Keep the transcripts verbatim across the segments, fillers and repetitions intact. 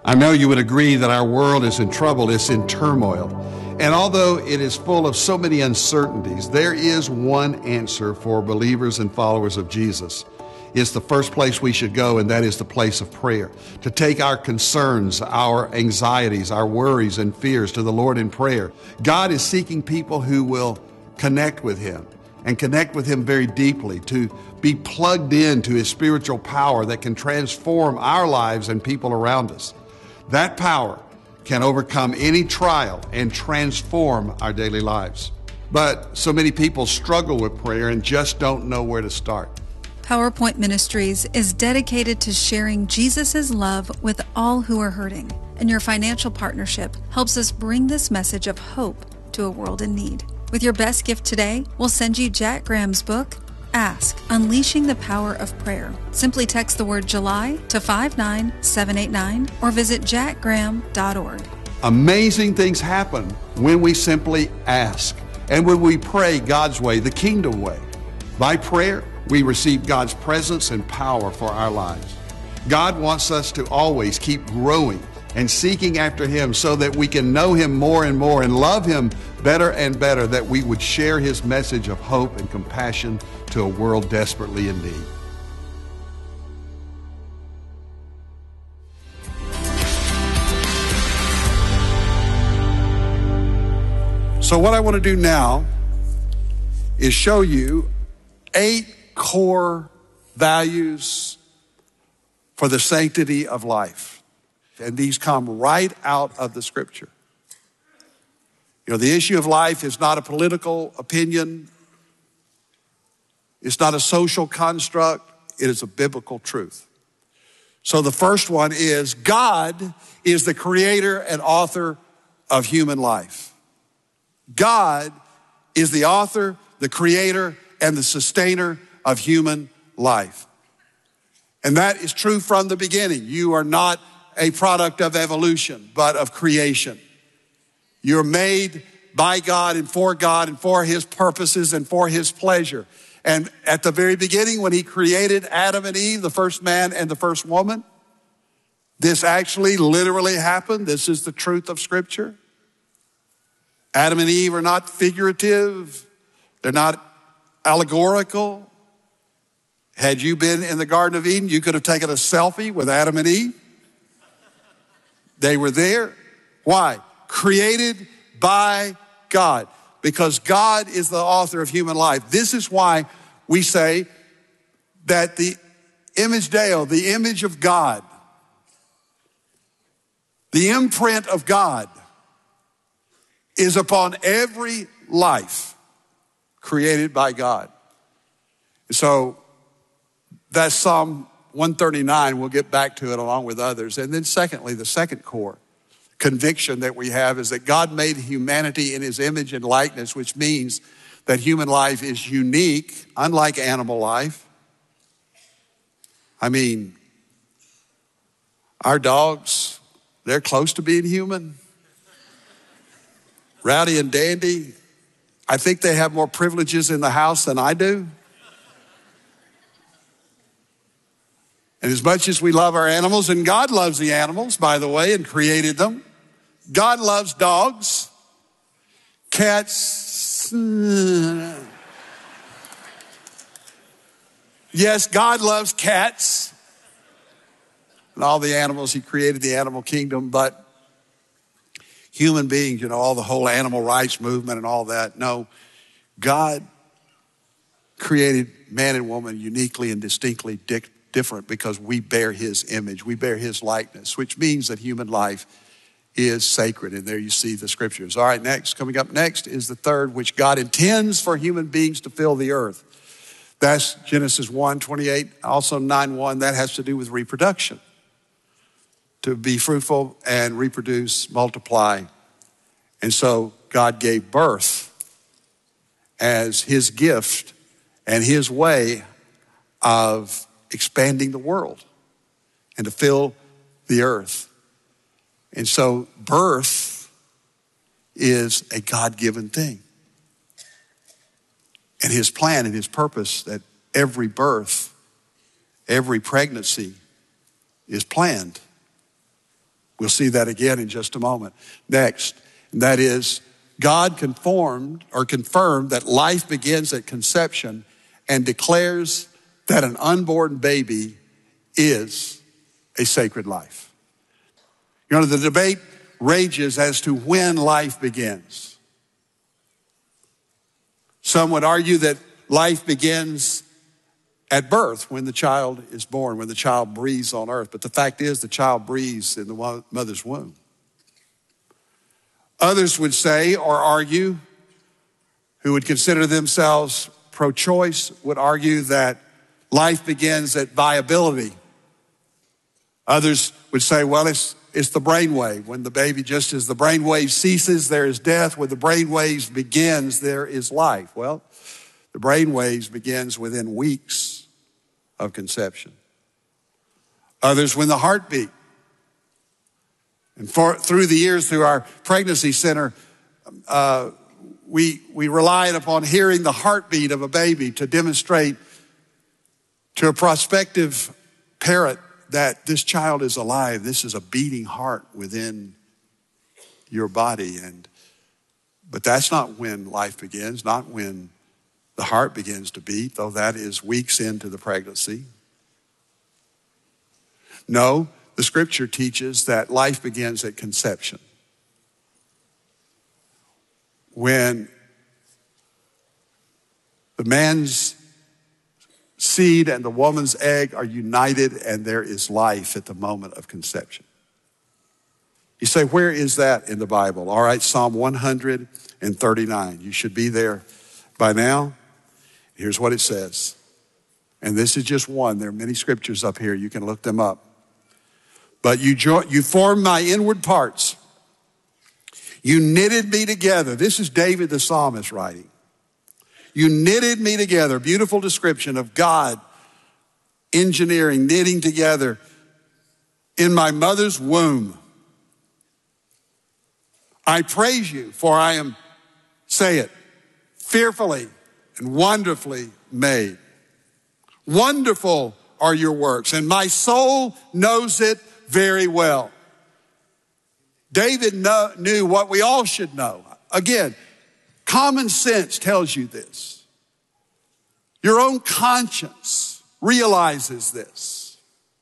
I know you would agree that our world is in trouble, it's in turmoil. And although it is full of so many uncertainties, there is one answer for believers and followers of Jesus. It's the first place we should go, and that is the place of prayer. To take our concerns, our anxieties, our worries and fears to the Lord in prayer. God is seeking people who will connect with Him and connect with Him very deeply, to be plugged into His spiritual power that can transform our lives and people around us. That power can overcome any trial and transform our daily lives. But so many people struggle with prayer and just don't know where to start. PowerPoint Ministries is dedicated to sharing Jesus' love with all who are hurting, and your financial partnership helps us bring this message of hope to a world in need. With your best gift today, we'll send you Jack Graham's book, Ask, Unleashing the Power of Prayer. Simply text the word July to five nine seven eight nine or visit jack graham dot org. Amazing things happen when we simply ask and when we pray God's way, the kingdom way. By prayer, we receive God's presence and power for our lives. God wants us to always keep growing and seeking after Him so that we can know Him more and more and love Him better and better, that we would share His message of hope and compassion to a world desperately in need. So what I want to do now is show you eight core values for the sanctity of life. And these come right out of the Scripture. You know, the issue of life is not a political opinion. It's not a social construct. It is a biblical truth. So the first one is God is the creator and author of human life. God is the author, the creator, and the sustainer of human life. And that is true from the beginning. You are not a product of evolution, but of creation. You're made by God and for God and for His purposes and for His pleasure. And at the very beginning, when He created Adam and Eve, the first man and the first woman, this actually literally happened. This is the truth of Scripture. Adam and Eve are not figurative. They're not allegorical. Had you been in the Garden of Eden, you could have taken a selfie with Adam and Eve. They were there. Why? Created by God. Because God is the author of human life. This is why we say that the image Deo, the image of God, the imprint of God is upon every life created by God. So that's Psalm one thirty-nine. We'll get back to it along with others. And then secondly, the second core conviction that we have is that God made humanity in His image and likeness, which means that human life is unique, unlike animal life. I mean, our dogs, they're close to being human. Rowdy and Dandy, I think they have more privileges in the house than I do. And as much as we love our animals, and God loves the animals, by the way, and created them, God loves dogs, cats. Yes, God loves cats and all the animals. He created the animal kingdom, but human beings, you know, all the whole animal rights movement and all that. No, God created man and woman uniquely and distinctly different because we bear His image. We bear His likeness, which means that human life is sacred. And there you see the Scriptures. All right, next, coming up next is the third, which God intends for human beings to fill the earth. That's Genesis one twenty-eight, also nine one. That has to do with reproduction. To be fruitful and reproduce, multiply. And so God gave birth as His gift and His way of expanding the world and to fill the earth. And so birth is a God-given thing. And His plan and His purpose that every birth, every pregnancy is planned. We'll see that again in just a moment. Next, and that is God conformed or confirmed that life begins at conception and declares that an unborn baby is a sacred life. You know, the debate rages as to when life begins. Some would argue that life begins at birth, when the child is born, when the child breathes on earth. But the fact is, the child breathes in the mother's womb. Others would say or argue, who would consider themselves pro-choice, would argue that life begins at viability. Others would say, well, it's, it's the brainwave. When the baby, just as the brainwave ceases, there is death. When the brainwave begins, there is life. Well, the brainwaves begins within weeks of conception. Others, when the heartbeat. And for, through the years, through our pregnancy center, uh, we, we relied upon hearing the heartbeat of a baby to demonstrate to a prospective parent that this child is alive. This is a beating heart within your body. And but that's not when life begins, not when the heart begins to beat, though that is weeks into the pregnancy. No, the scripture teaches that life begins at conception. When the man's seed and the woman's egg are united and there is life at the moment of conception. You say, where is that in the Bible? All right, Psalm one hundred thirty-nine. You should be there by now. Here's what it says. And this is just one. There are many scriptures up here. You can look them up. But you, jo- you formed my inward parts. You knitted me together. This is David the psalmist writing. You knitted me together. Beautiful description of God engineering, knitting together in my mother's womb. I praise you, for I am, say it, fearfully and wonderfully made. Wonderful are your works, and my soul knows it very well. David know, knew what we all should know. Again, common sense tells you this. Your own conscience realizes this.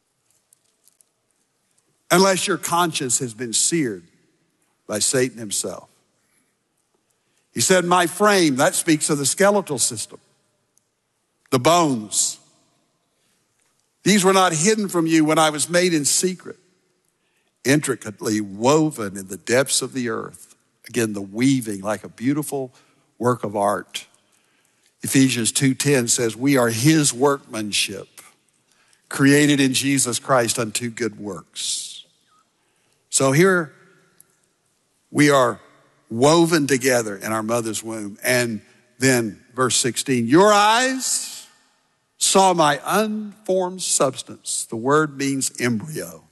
Unless your conscience has been seared by Satan himself. He said, my frame, that speaks of the skeletal system, the bones. These were not hidden from you when I was made in secret, intricately woven in the depths of the earth. Again, the weaving like a beautiful work of art. Ephesians two ten says, we are his workmanship, created in Jesus Christ unto good works. So here we are woven together in our mother's womb. And then verse sixteen, your eyes saw my unformed substance. The word means embryo.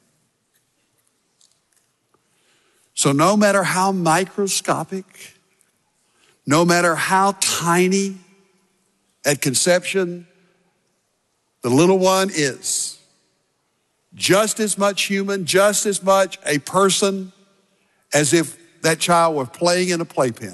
So no matter how microscopic, no matter how tiny at conception the little one is, just as much human, just as much a person as if that child were playing in a playpen.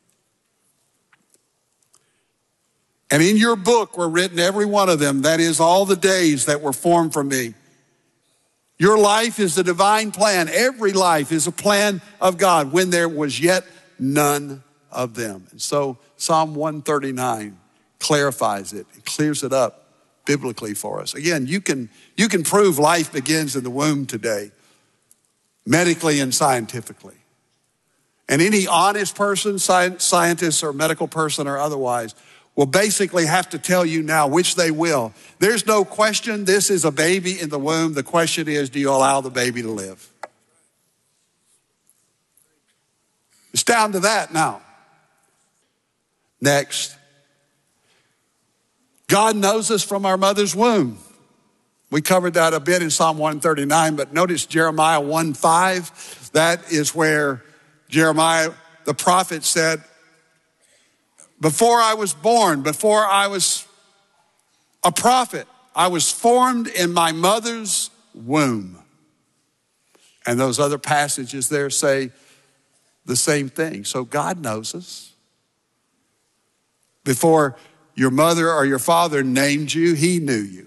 And in your book were written every one of them, that is all the days that were formed from me. Your life is the divine plan. Every life is a plan of God when there was yet none of them. And so Psalm one thirty-nine clarifies it, it clears it up biblically for us. Again, you can, you can prove life begins in the womb today, medically and scientifically. And any honest person, scientist or medical person or otherwise, will basically have to tell you now, which they will. There's no question this is a baby in the womb. The question is, do you allow the baby to live? It's down to that now. Next. God knows us from our mother's womb. We covered that a bit in Psalm one thirty-nine, but notice Jeremiah one five. That is where Jeremiah, the prophet, said, before I was born, before I was a prophet, I was formed in my mother's womb. And those other passages there say the same thing. So God knows us. Before your mother or your father named you, he knew you.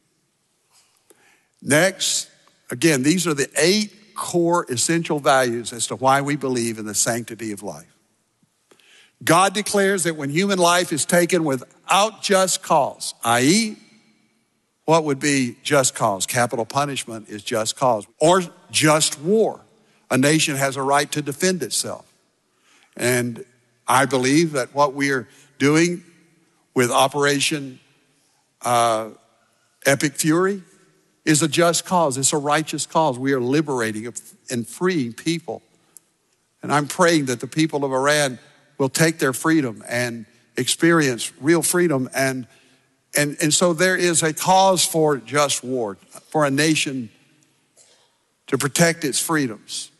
Next, again, these are the eight core essential values as to why we believe in the sanctity of life. God declares that when human life is taken without just cause, that is, what would be just cause? Capital punishment is just cause. Or just war. A nation has a right to defend itself. And I believe that what we are doing with Operation uh, Epic Fury is a just cause. It's a righteous cause. We are liberating and freeing people. And I'm praying that the people of Iran will take their freedom and experience real freedom. And, and, and so there is a cause for just war, for a nation to protect its freedoms.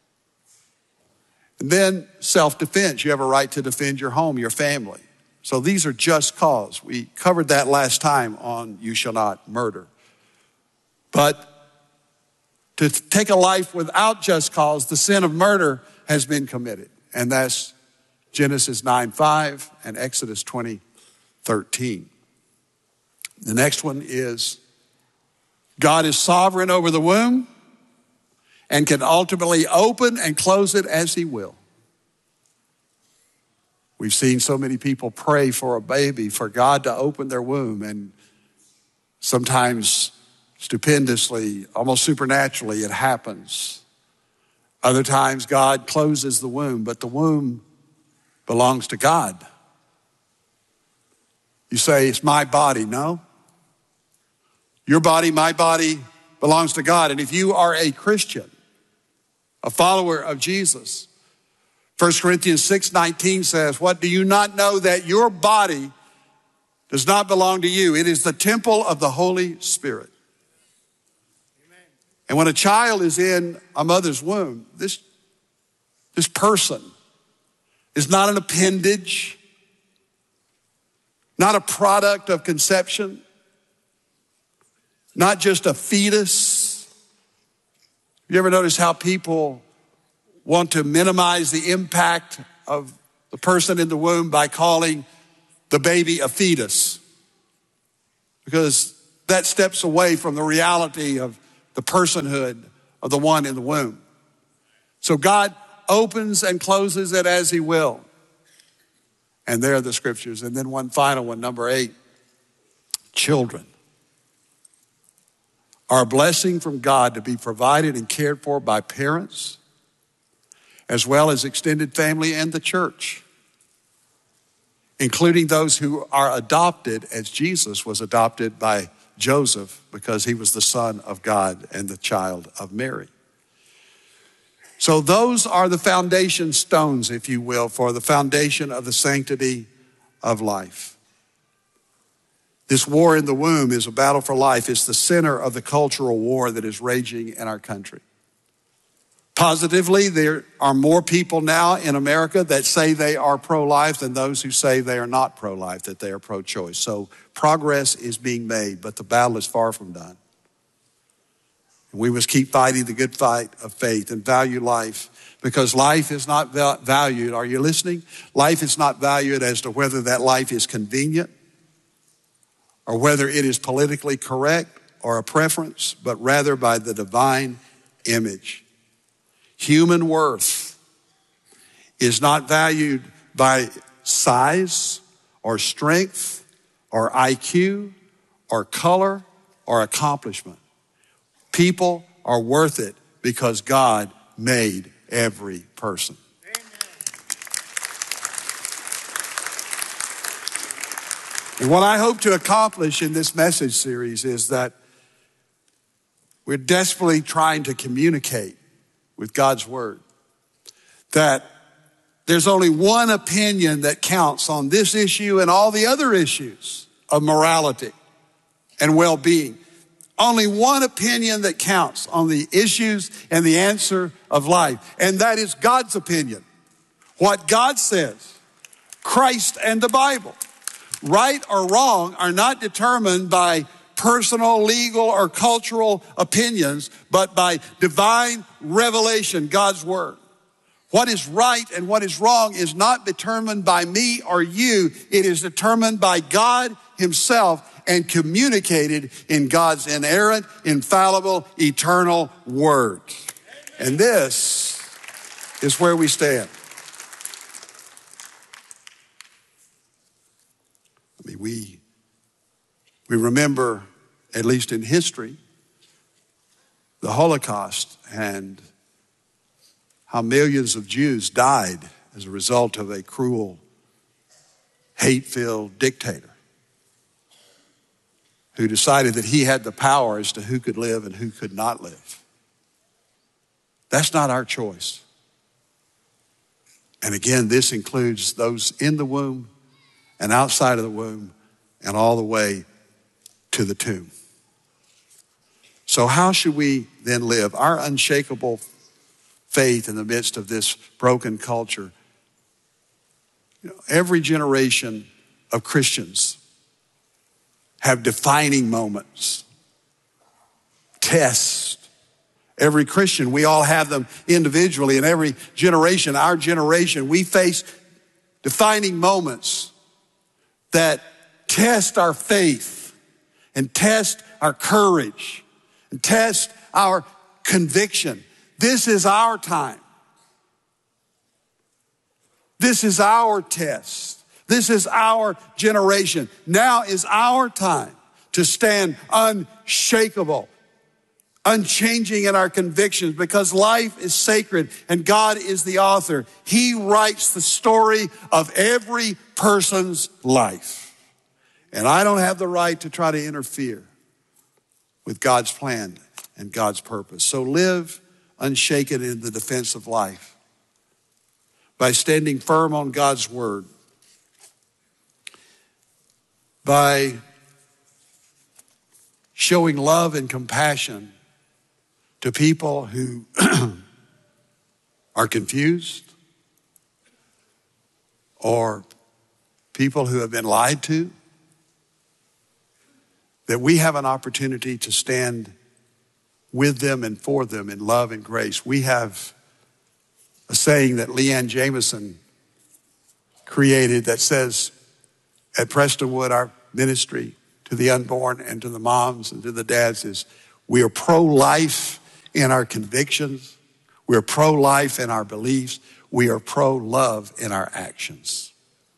And then self-defense. You have a right to defend your home, your family. So these are just cause. We covered that last time on You Shall Not Murder. But to take a life without just cause, the sin of murder has been committed. And that's Genesis nine five and Exodus twenty thirteen. The next one is God is sovereign over the womb and can ultimately open and close it as he will. We've seen so many people pray for a baby, for God to open their womb, and sometimes stupendously, almost supernaturally, it happens. Other times God closes the womb, but the womb belongs to God. You say, it's my body. No. Your body, my body belongs to God. And if you are a Christian, a follower of Jesus, First Corinthians six nineteen says, what, do you not know that your body does not belong to you? It is the temple of the Holy Spirit. Amen. And when a child is in a mother's womb, this, this person is not an appendage, not a product of conception, not just a fetus. You ever notice how people want to minimize the impact of the person in the womb by calling the baby a fetus? Because that steps away from the reality of the personhood of the one in the womb. So God opens and closes it as he will. And there are the scriptures. And then one final one, number eight. Children are a blessing from God to be provided and cared for by parents, as well as extended family and the church, including those who are adopted, as Jesus was adopted by Joseph because he was the son of God and the child of Mary. So those are the foundation stones, if you will, for the foundation of the sanctity of life. This war in the womb is a battle for life. It's the center of the cultural war that is raging in our country. Positively, there are more people now in America that say they are pro-life than those who say they are not pro-life, that they are pro-choice. So progress is being made, but the battle is far from done. We must keep fighting the good fight of faith and value life, because life is not valued. Are you listening? Life is not valued as to whether that life is convenient or whether it is politically correct or a preference, but rather by the divine image. Human worth is not valued by size or strength or I Q or color or accomplishment. People are worth it because God made every person. And what I hope to accomplish in this message series is that we're desperately trying to communicate with God's word that there's only one opinion that counts on this issue and all the other issues of morality and well-being. Only one opinion that counts on the issues and the answer of life, and that is God's opinion. What God says, Christ and the Bible. Right or wrong are not determined by personal, legal, or cultural opinions, but by divine revelation, God's word. What is right and what is wrong is not determined by me or you. It is determined by God himself and communicated in God's inerrant, infallible, eternal word. And this is where we stand. I mean, we, we remember, at least in history, the Holocaust and how millions of Jews died as a result of a cruel, hate-filled dictator who decided that he had the power as to who could live and who could not live. That's not our choice. And again, this includes those in the womb and outside of the womb and all the way to the tomb. So how should we then live? Our unshakable faith in the midst of this broken culture. You know, every generation of Christians have defining moments, tests. Every Christian, we all have them individually. In every generation, our generation, we face defining moments that test our faith and test our courage and test our conviction. This is our time. This is our test. This is our generation. Now is our time to stand unshakable, unchanging in our convictions, because life is sacred and God is the author. He writes the story of every person's life. And I don't have the right to try to interfere with God's plan and God's purpose. So live unshaken in the defense of life by standing firm on God's word, by showing love and compassion to people who are confused or people who have been lied to, that we have an opportunity to stand with them and for them in love and grace. We have a saying that Leanne Jameson created that says, at Prestonwood, our ministry to the unborn and to the moms and to the dads is, we are pro-life in our convictions. We are pro-life in our beliefs. We are pro-love in our actions.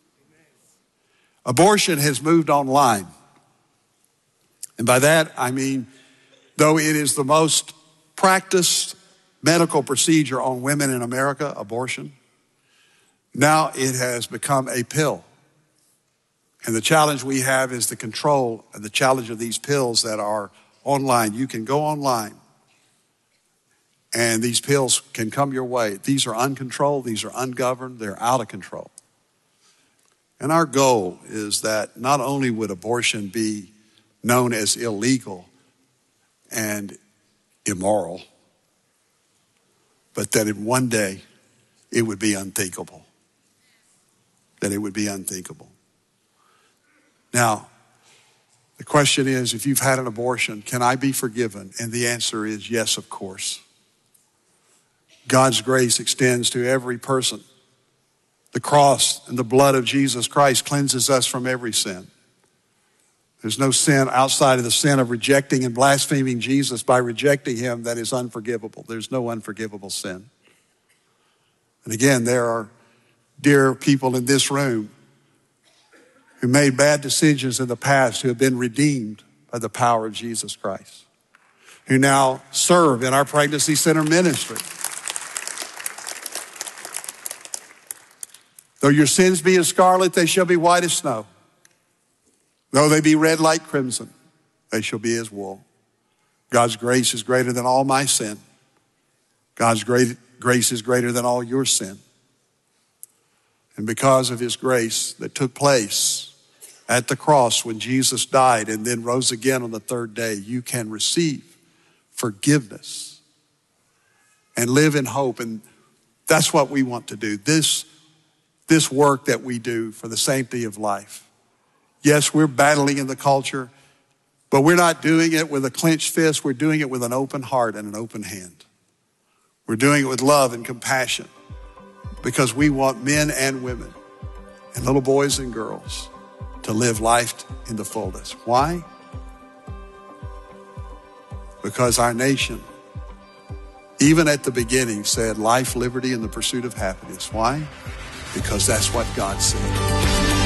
Abortion has moved online. And by that, I mean, though it is the most practiced medical procedure on women in America, abortion, now it has become a pill. And the challenge we have is the control and the challenge of these pills that are online. You can go online and these pills can come your way. These are uncontrolled, these are ungoverned, they're out of control. And our goal is that not only would abortion be known as illegal and immoral, but that in one day it would be unthinkable. That it would be unthinkable. Now, the question is, if you've had an abortion, can I be forgiven? And the answer is yes, of course. God's grace extends to every person. The cross and the blood of Jesus Christ cleanses us from every sin. There's no sin outside of the sin of rejecting and blaspheming Jesus by rejecting him that is unforgivable. There's no unforgivable sin. And again, there are dear people in this room who made bad decisions in the past who have been redeemed by the power of Jesus Christ, who now serve in our pregnancy center ministry. Though your sins be as scarlet, they shall be white as snow. Though they be red like crimson, they shall be as wool. God's grace is greater than all my sin. God's great grace is greater than all your sin. And because of his grace that took place at the cross when Jesus died and then rose again on the third day, you can receive forgiveness and live in hope. And that's what we want to do. This, this work that we do for the sanctity of life. Yes, we're battling in the culture. But we're not doing it with a clenched fist. We're doing it with an open heart and an open hand. We're doing it with love and compassion because we want men and women and little boys and girls to live life in the fullness. Why? Because our nation, even at the beginning, said life, liberty, and the pursuit of happiness. Why? Because that's what God said.